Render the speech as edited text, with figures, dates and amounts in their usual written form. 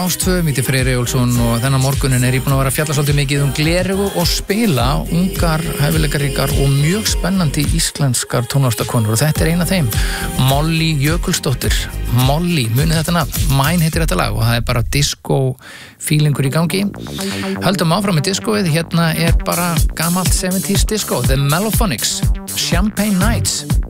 Ástvö, Míti Freyr Eyjólfsson og þennan morgunin ég búin að vera að fjalla svolítið mikið glerugu og spila ungar, hæfileikaríkar og mjög spennandi íslenskar tónlistakonur og þetta eina af þeim, Molly Jökulsdóttir. Molly, munið þetta nafn, Mine heitir þetta lag og það bara disco feelingur í gangi. Höldum áfram með discoið, hérna bara gamalt 70s disco, The Mellophonics, Champagne Nights.